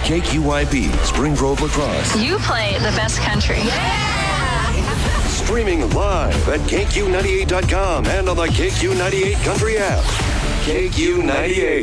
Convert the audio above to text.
KQYB, Spring Grove, La Crosse. You play the best country. Streaming live at KQ98.com and on the KQ98 Country app. KQ98.